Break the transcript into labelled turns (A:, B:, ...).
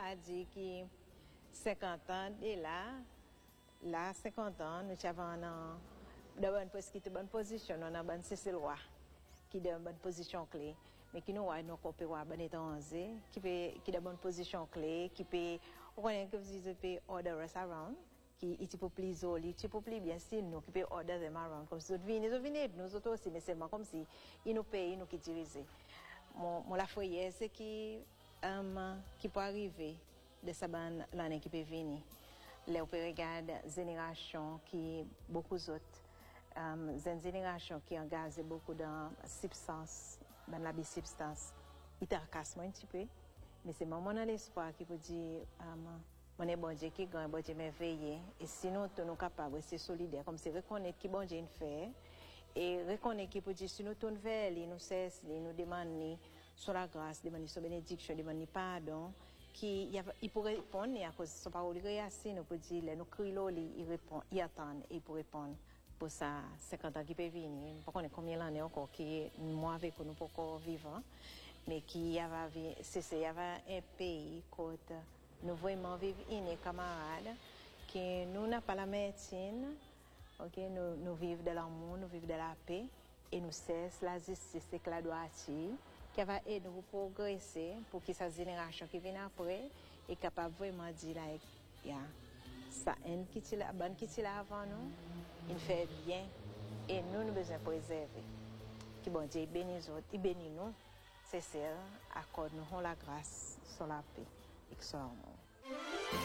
A: a dit que 50 ans, et là 50 ans, nous avons dans une bonne position, on a une bonne Cécile Roy, qui est dans une bonne position clé, mais qui nous a une copie de bonne étranger, qui est dans une bonne position clé, qui peut, on connaît que vous dites, order us around, qui est pour plus joli, qui pour plus bien style, nous, qui peut order them around, comme si nous venons, nous autres aussi, mais c'est comme si ils nous payent, nous qui dirigeons. Mon la foyer, c'est qui peut arriver de sa l'année qui peut venir. Là, on peut regarder la génération qui, beaucoup d'autres, une génération qui engage beaucoup dans la substance, dans la substance. Il t'arcasse un petit peu, mais c'est mon l'espoir qui peut dire, mon est bon Dieu qui gagne, bon Dieu merveilleux. Et si nous sommes capables de rester solidaires, comme c'est reconnaître qui bon Dieu fait, et reconnaître qui peut dire, si nous tournons vers lui, nous cesse, nous demandons sur la grâce, demandons sur la bénédiction, demandons pardon, il pourrait répondre, et à cause de son parole, il assez, nous peut dire, nous crions, il répond, il attend, et il peut répondre. Pour ça, 50 ans qui peut venir, je ne sais pas combien d'années encore, qui moi avec nous, pas encore vivant, mais qui y avait, c'est un pays côté. Nous vraiment vivons une camarade qui nous n'a pas la médecine, okay? Nous vivons de l'amour, nous vivons de la paix et nous cessons la justice et la droiture qui va aider nous à progresser pour que cette génération qui vient après est capable vraiment de dire like, yeah, ça qui est là avant nous, il fait bien et nous nous besoin préserver. Que bon Dieu bénisse nous, il bénit nous, c'est ça, accorde nous la grâce sur la paix et sur l'amour.